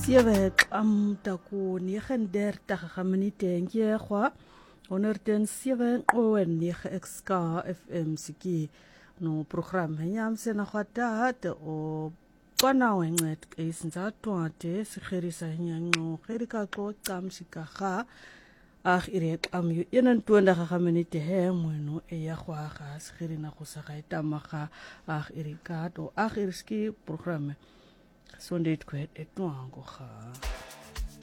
7 taku 39 minute ngiyekwa 107.9 XK FM siki no program nyamse na khwata o kwana wenced isinzathwade sigerisa nyanco gerika xoxa mshikaga ire yu 21 minute he mweno eyagwaga sigerina go sagaita maga irikato iriski program Sunday kwet etwango ga